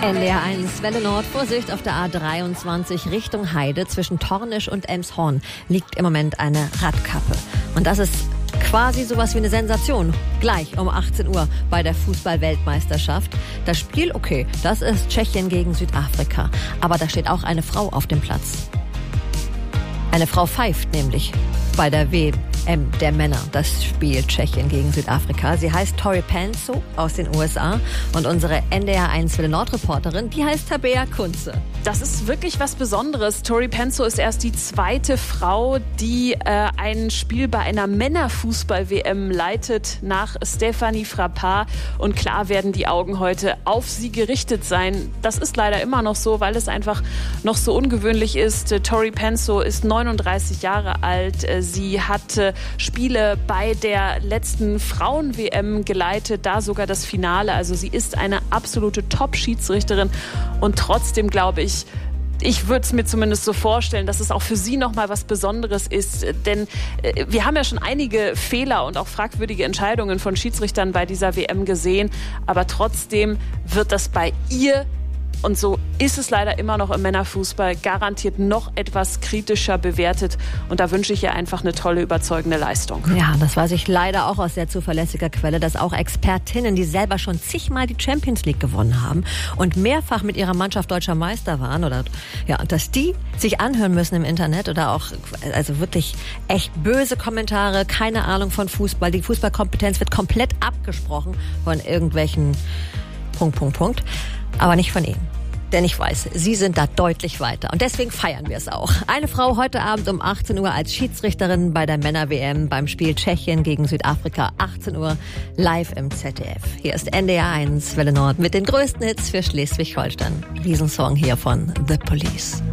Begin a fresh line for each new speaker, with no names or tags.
NDR 1 Welle Nord, Vorsicht, auf der A23 Richtung Heide zwischen Tornisch und Elmshorn liegt im Moment eine Radkappe. Und das ist quasi sowas wie eine Sensation. Gleich um 18 Uhr bei der Fußball-Weltmeisterschaft. Das Spiel, okay, das ist Tschechien gegen Südafrika. Aber da steht auch eine Frau auf dem Platz. Eine Frau pfeift nämlich bei der WM der Männer, das Spiel Tschechien gegen Südafrika. Sie heißt Tori Penso aus den USA und unsere NDR 1 Welle Nord Reporterin, die heißt Tabea Kunze.
Das ist wirklich was Besonderes. Tori Penso ist erst die zweite Frau, die ein Spiel bei einer Männerfußball-WM leitet nach Stéphanie Frappart. Und klar werden die Augen heute auf sie gerichtet sein. Das ist leider immer noch so, weil es einfach noch so ungewöhnlich ist. Tori Penso ist 39 Jahre alt. Sie hat Spiele bei der letzten Frauen-WM geleitet, da sogar das Finale. Also sie ist eine absolute Top-Schiedsrichterin und trotzdem glaube ich würde es mir zumindest so vorstellen, dass es auch für sie nochmal was Besonderes ist. Denn wir haben ja schon einige Fehler und auch fragwürdige Entscheidungen von Schiedsrichtern bei dieser WM gesehen. Aber trotzdem wird das bei ihr, und so ist es leider immer noch im Männerfußball, garantiert noch etwas kritischer bewertet. Und da wünsche ich ihr einfach eine tolle, überzeugende Leistung.
Ja, das weiß ich leider auch aus sehr zuverlässiger Quelle, dass auch Expertinnen, die selber schon zigmal die Champions League gewonnen haben und mehrfach mit ihrer Mannschaft deutscher Meister waren, oder ja, dass die sich anhören müssen im Internet oder auch, also wirklich echt böse Kommentare, keine Ahnung von Fußball. Die Fußballkompetenz wird komplett abgesprochen von irgendwelchen Punkt. Aber nicht von Ihnen. Denn ich weiß, Sie sind da deutlich weiter. Und deswegen feiern wir es auch. Eine Frau heute Abend um 18 Uhr als Schiedsrichterin bei der Männer-WM beim Spiel Tschechien gegen Südafrika. 18 Uhr live im ZDF. Hier ist NDR 1 Welle Nord mit den größten Hits für Schleswig-Holstein. Riesensong hier von The Police.